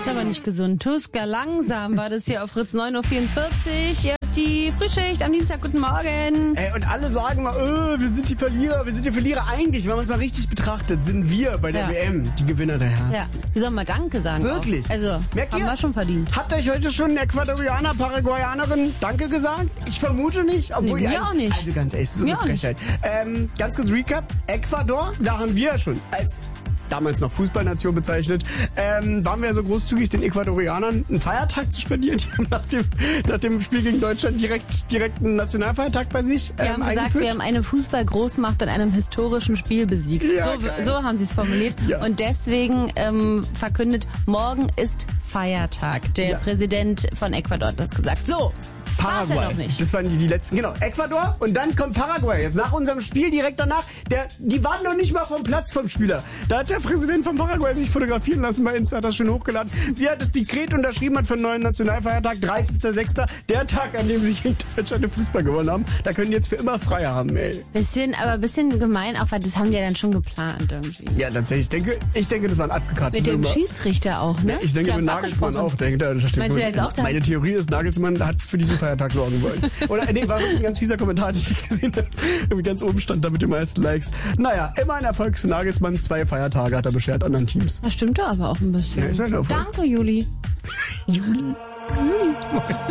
Ist aber nicht gesund. Tusker, langsam war das hier auf Fritz 9.44 Uhr. Ihr habt die Frühschicht am Dienstag. Guten Morgen. Und alle sagen mal, wir sind die Verlierer, wir sind die Verlierer. Eigentlich, wenn man es mal richtig betrachtet, sind wir bei der WM die Gewinner der Herzen. Ja. Wir sollen mal Danke sagen. Wirklich? Auch. Also, merkt haben ihr? wir schon verdient. Habt euch heute schon Äquatorianer, Paraguayanerin Danke gesagt? Ich vermute nicht. Obwohl nee, mir auch nicht. Also ganz ehrlich, so eine Frechheit. Ganz kurz Recap. Ecuador, da haben wir ja schon als damals noch Fußballnation bezeichnet, waren wir ja so großzügig, den Ecuadorianern einen Feiertag zu spendieren. Die haben nach dem Spiel gegen Deutschland direkt einen Nationalfeiertag bei sich Wir haben gesagt, wir haben eine Fußballgroßmacht in einem historischen Spiel besiegt. Ja, so haben sie es formuliert. Ja. Und deswegen verkündet, morgen ist Feiertag. Der Präsident von Ecuador hat das gesagt. So. Paraguay. Das waren die letzten. Genau. Ecuador und dann kommt Paraguay. Jetzt nach unserem Spiel direkt danach. Die waren noch nicht mal vom Platz vom Spieler. Da hat der Präsident von Paraguay sich fotografieren lassen bei Insta, hat das schon hochgeladen. Wie er das Dekret unterschrieben hat für einen neuen Nationalfeiertag, 30.06. Der Tag, an dem sie gegen Deutschland den Fußball gewonnen haben. Da können die jetzt für immer frei haben, ey. Bisschen gemein, auch weil das haben die ja dann schon geplant irgendwie. Ja, tatsächlich. Ich denke, das war ein abgekartetes Mit dem Schiedsrichter auch, ne? Ja, ich denke, mit Nagelsmann auch. Meinst du jetzt auch Meine Theorie ist, Nagelsmann hat für diesen Feiertag sorgen wollen. Oder nee, war wirklich ein ganz fieser Kommentar, den ich gesehen habe. Irgendwie ganz oben stand da mit den meisten Likes. Naja, immer ein Erfolg für Nagelsmann. 2 Feiertage hat er beschert anderen Teams. Das stimmt doch aber auch ein bisschen. Ja, ist ein Erfolg. Danke, Juli. Juli.